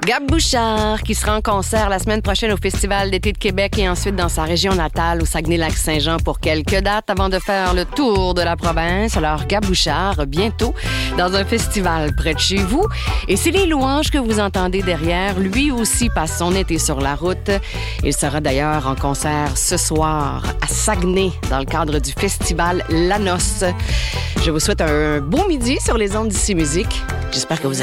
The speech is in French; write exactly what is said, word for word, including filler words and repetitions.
Gab Bouchard, qui sera en concert la semaine prochaine au Festival d'été de Québec et ensuite dans sa région natale, au Saguenay-Lac-Saint-Jean, pour quelques dates avant de faire le tour de la province. Alors, Gab Bouchard, bientôt, dans un festival près de chez vous. Et c'est les louanges que vous entendez derrière. Lui aussi passe son été sur la route. Il sera d'ailleurs en concert ce soir à Saguenay, dans le cadre du festival La Noce. Je vous souhaite un beau midi sur les ondes d'Ici Musique. J'espère que vous allez